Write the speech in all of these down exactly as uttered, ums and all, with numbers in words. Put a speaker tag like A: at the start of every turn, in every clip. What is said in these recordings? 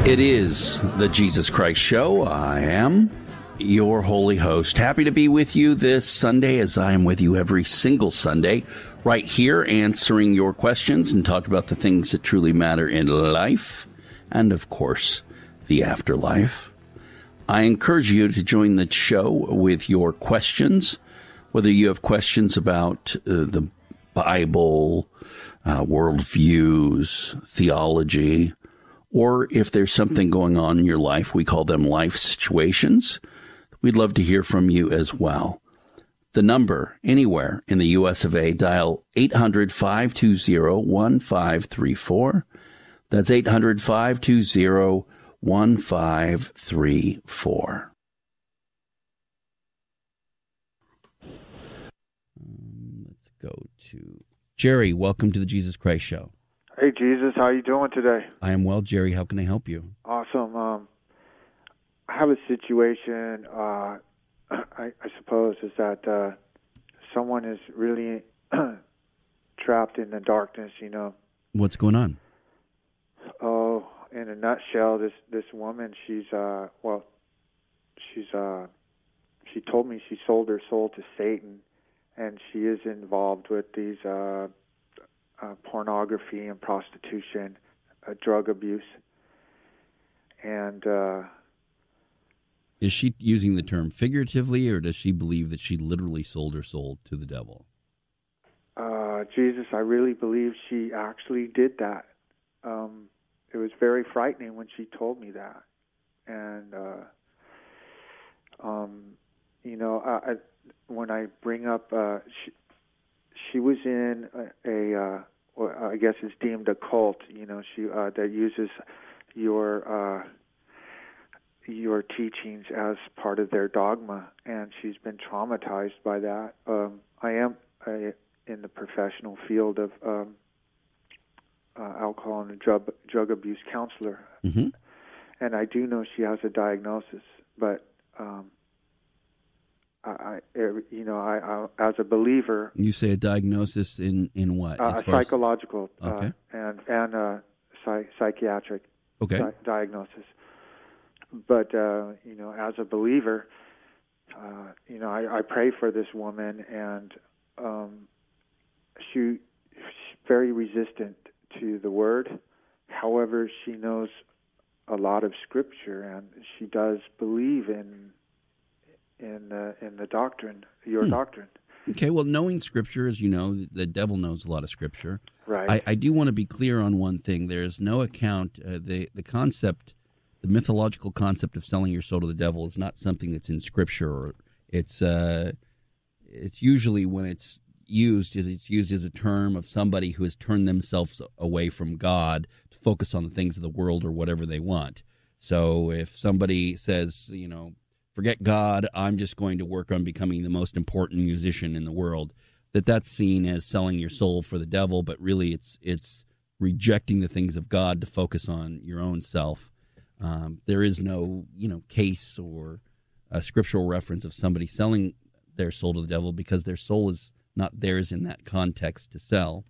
A: It is the Jesus Christ Show. I am your holy host. Happy to be with you this Sunday, as I am with you every single Sunday, right here answering your questions and talk about the things that truly matter in life and, of course, the afterlife. I encourage you to join the show with your questions, whether you have questions about uh, the Bible, uh, worldviews, theology, or if there's something going on in your life. We call them life situations. We'd love to hear from you as well. The number, anywhere in the U S of A, dial eight hundred, five two zero, one five three four. That's eight hundred, five two zero, one five three four. Um, let's go to Jerry. Welcome to the Jesus Christ Show.
B: Hey, Jesus, how you doing today?
A: I am well, Jerry. How can I help you?
B: Awesome. Um, I have a situation, uh, I, I suppose, is that uh, someone is really trapped in the darkness, you know.
A: What's going on?
B: Oh, in a nutshell, this, this woman, she's, uh, well, she's, uh, she told me she sold her soul to Satan, and she is involved with these uh Uh, pornography and prostitution, uh, drug abuse, and uh,
A: is she using the term figuratively, or does she believe that she literally sold her soul to the devil?
B: Uh, Jesus, I really believe she actually did that. Um, it was very frightening when she told me that, and uh, um, you know, I, I, when I bring up, uh, she, she was in a. a uh, Well, I guess it's deemed a cult, you know, she uh, that uses your uh, your teachings as part of their dogma, and she's been traumatized by that. Um, I am a, in the professional field of um, uh, alcohol and drug drug abuse counselor,
A: mm-hmm.
B: and I do know she has a diagnosis, but. Um, I, you know, I, I, as a believer.
A: You say a diagnosis in, in what?
B: Uh, a psychological
A: as, okay.
B: uh, and and a psych, psychiatric
A: okay.
B: di- diagnosis. But uh, you know, as a believer, uh, you know, I, I pray for this woman, and um, she, she's very resistant to the Word. However, she knows a lot of Scripture, and she does believe in. in the in the doctrine, your
A: hmm.
B: doctrine.
A: Okay, well, knowing Scripture, as you know, the devil knows a lot of Scripture.
B: Right.
A: I, I do want to be clear on one thing. There is no account, uh, the, the concept, the mythological concept of selling your soul to the devil is not something that's in Scripture. Or it's uh, it's usually, when it's used, it's used as a term of somebody who has turned themselves away from God to focus on the things of the world or whatever they want. So if somebody says, you know, forget God, I'm just going to work on becoming the most important musician in the world, that that's seen as selling your soul for the devil, but really it's it's rejecting the things of God to focus on your own self. Um, there is no, you know, case or a scriptural reference of somebody selling their soul to the devil, because their soul is not theirs in that context to sell.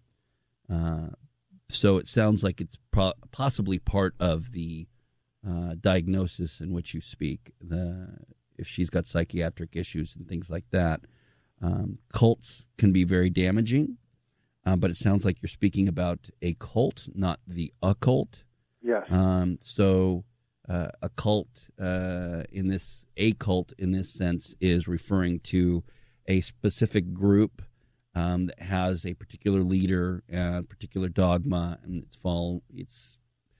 A: Uh, so it sounds like it's pro- possibly part of the Uh, diagnosis in which you speak, the if she's got psychiatric issues and things like that. Um, cults can be very damaging, uh, but it sounds like you're speaking about a cult, not the occult.
B: Yes.
A: Um, so uh, a cult uh, in this, a cult in this sense, is referring to a specific group um, that has a particular leader, a particular dogma, and it's fall. It's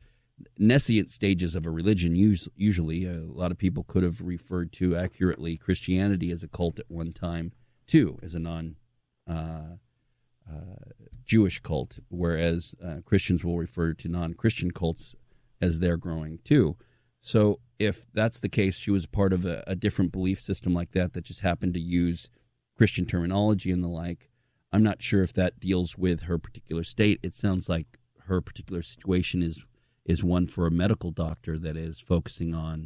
A: nescient stages of a religion. Usually, a lot of people could have referred to accurately Christianity as a cult at one time too, as a non uh, uh, Jewish cult, whereas uh, Christians will refer to non-Christian cults as they're growing too. So if that's the case, she was part of a, a different belief system like that that just happened to use Christian terminology and the like. I'm not sure if that deals with her particular state. It sounds like her particular situation is is one for a medical doctor that is focusing on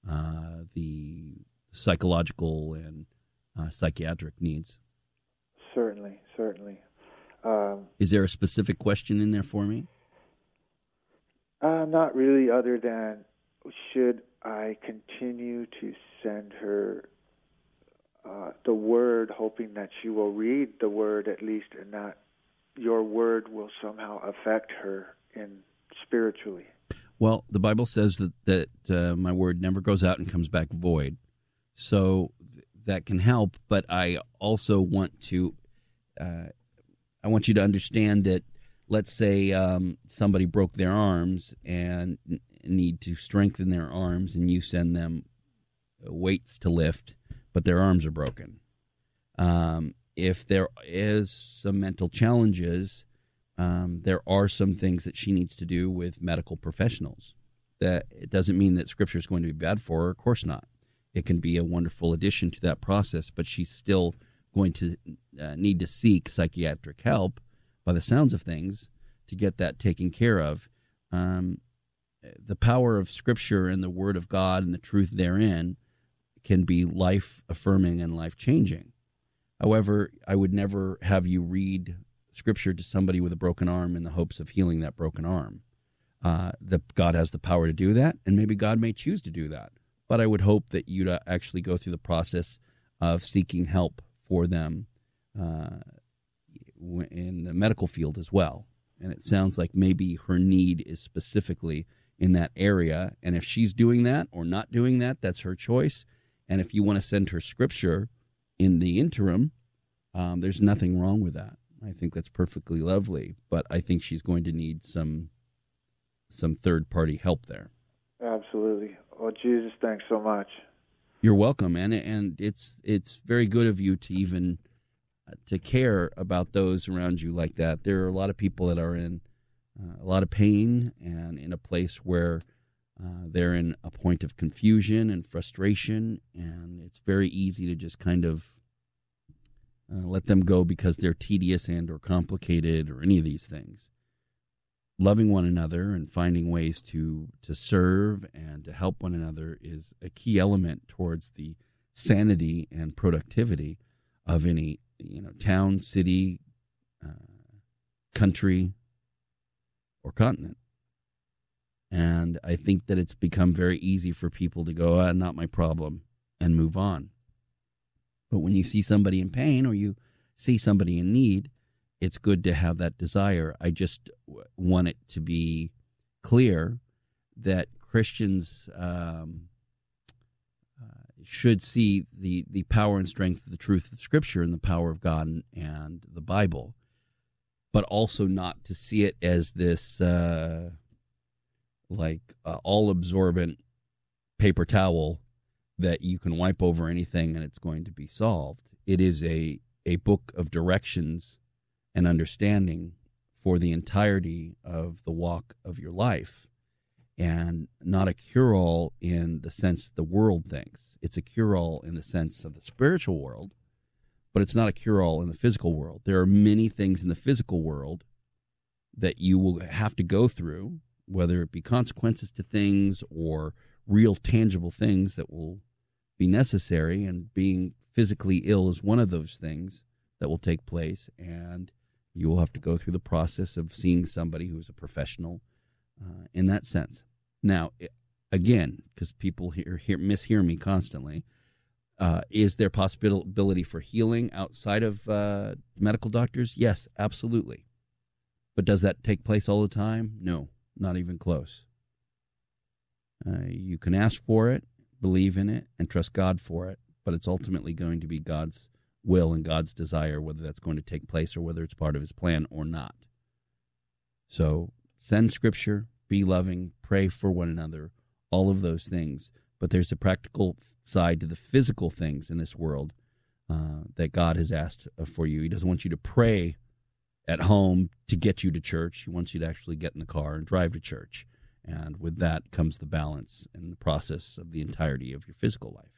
A: uh, the psychological and uh, psychiatric needs.
B: Certainly, certainly. Um,
A: is there a specific question in there for me?
B: Uh, not really, other than should I continue to send her uh, the word, hoping that she will read the word at least, and that your word will somehow affect her in spiritually.
A: Well, the Bible says that, that uh, my word never goes out and comes back void. So th- that can help, but I also want to, uh, I want you to understand that, let's say um, somebody broke their arms and n- need to strengthen their arms, and you send them weights to lift, but their arms are broken. Um, if there is some mental challenges, um, there are some things that she needs to do with medical professionals. That it doesn't mean that Scripture is going to be bad for her. Of course not. It can be a wonderful addition to that process, but she's still going to uh, need to seek psychiatric help, by the sounds of things, to get that taken care of. Um, the power of Scripture and the Word of God and the truth therein can be life-affirming and life-changing. However, I would never have you read Scripture to somebody with a broken arm in the hopes of healing that broken arm. Uh, the, God has the power to do that, and maybe God may choose to do that. But I would hope that you'd uh, actually go through the process of seeking help for them uh, in the medical field as well. And it sounds like maybe her need is specifically in that area. And if she's doing that or not doing that, that's her choice. And if you want to send her Scripture in the interim, um, there's nothing wrong with that. I think that's perfectly lovely. But I think she's going to need some some third-party help there.
B: Absolutely. Well, Jesus, thanks so much.
A: You're welcome, and and it's it's very good of you to even uh, to care about those around you like that. There are a lot of people that are in uh, a lot of pain and in a place where uh, they're in a point of confusion and frustration, and it's very easy to just kind of uh, let them go because they're tedious and or complicated or any of these things. Loving one another and finding ways to, to serve and to help one another is a key element towards the sanity and productivity of any, you know, town, city, uh, country, or continent. And I think that it's become very easy for people to go, ah, not my problem, and move on. But when you see somebody in pain or you see somebody in need, it's good to have that desire. I just want it to be clear that Christians um, uh, should see the, the power and strength of the truth of Scripture and the power of God and, and the Bible, but also not to see it as this uh, like uh, all-absorbent paper towel that you can wipe over anything and it's going to be solved. It is a, a book of directions and understanding for the entirety of the walk of your life, and not a cure-all in the sense the world thinks. It's a cure-all in the sense of the spiritual world, but it's not a cure-all in the physical world. There are many things in the physical world that you will have to go through, whether it be consequences to things or real tangible things that will be necessary, and being physically ill is one of those things that will take place, and you will have to go through the process of seeing somebody who's a professional uh, in that sense. Now, again, because people hear, hear, mishear me constantly, uh, is there possibility for healing outside of uh, medical doctors? Yes, absolutely. But does that take place all the time? No, not even close. Uh, you can ask for it, believe in it, and trust God for it, but it's ultimately going to be God's will and God's desire, whether that's going to take place or whether it's part of His plan or not. So send Scripture, be loving, pray for one another, all of those things. But there's a practical side to the physical things in this world uh, that God has asked for you. He doesn't want you to pray at home to get you to church. He wants you to actually get in the car and drive to church. And with that comes the balance and the process of the entirety of your physical life.